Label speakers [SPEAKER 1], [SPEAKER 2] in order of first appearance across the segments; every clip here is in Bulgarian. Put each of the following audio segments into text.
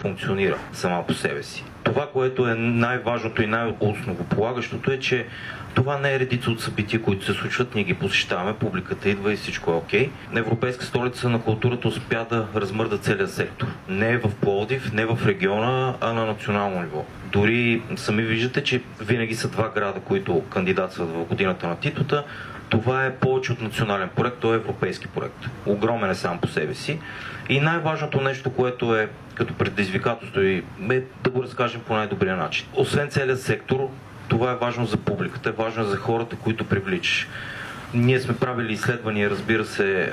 [SPEAKER 1] функционира сама по себе си. Това, което е най-важното и най-основополагащото е, че това не е редица от събития, които се случват, ние ги посещаваме, публиката идва и всичко е окей. Европейска столица на културата успя да размърда целия сектор. Не е в Пловдив, не в региона, а на национално ниво. Дори сами виждате, че винаги са два града, които кандидатстват в годината на титлата. Това е повече от национален проект, то е европейски проект. Огромен е сам по себе си. И най-важното нещо, което е като предизвикателство е да го разкажем по най-добрия начин. Освен целият сектор, това е важно за публиката, е важно за хората, които привличаш. Ние сме правили изследвания, разбира се,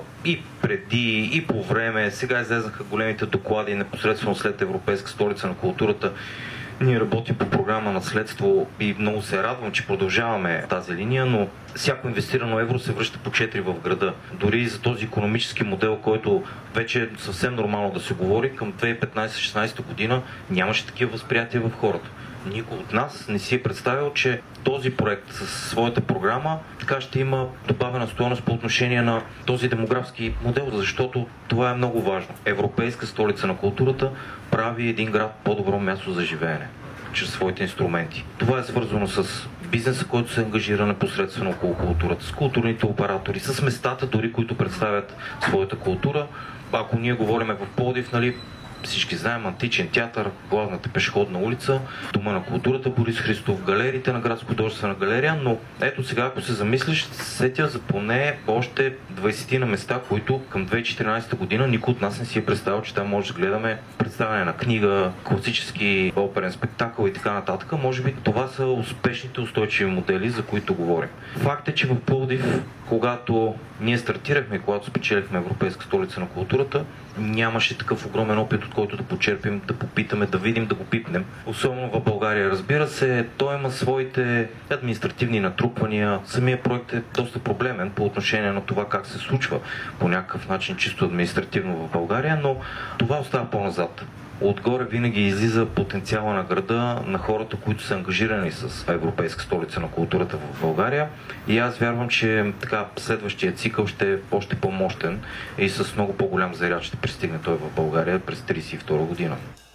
[SPEAKER 1] и преди, и по време. Сега излезнаха големите доклади непосредствено след Европейска столица на културата. Ние работим по програма Наследство и много се радвам, че продължаваме тази линия, но всяко инвестирано евро се връща по 4 в града. Дори за този икономически модел, който вече е съвсем нормално да се говори, към 2015-16 година нямаше такива възприятия в хората. Никой от нас не си е представил, че този проект със своята програма така ще има добавена стойност по отношение на този демографски модел, защото това е много важно. Европейска столица на културата прави един град по-добро място за живеене чрез своите инструменти. Това е свързано с бизнеса, който се ангажира непосредствено около културата, с културните оператори, с местата дори, които представят своята култура. Ако ние говорим в Пловдив, всички знаем, античен театър, главната пешеходна улица, Дома на културата Борис Христов, галериите на Градска художествена галерия, но ето сега, ако се замислиш, сетя за поне още 20 на места, които към 2014 година никой от нас не си е представил, че там може да гледаме представяне на книга, класически оперен спектакъл и така нататък. Може би това са успешните устойчиви модели, за които говорим. Факт е, че в Пловдив, когато ние стартирахме, когато спечелихме Европейска столица на културата, нямаше такъв огромен опит, от който да почерпим, да попитаме, да видим, да го пипнем. Особено в България, разбира се, той има своите административни натрупвания. Самия проект е доста проблемен по отношение на това как се случва по някакъв начин чисто административно в България, но това остава по-назад. Отгоре винаги излиза потенциала на града, на хората, които са ангажирани с Европейска столица на културата в България. И аз вярвам, че така следващия цикъл ще е още по-мощен и с много по-голям заряд ще пристигне той в България през 1932 година.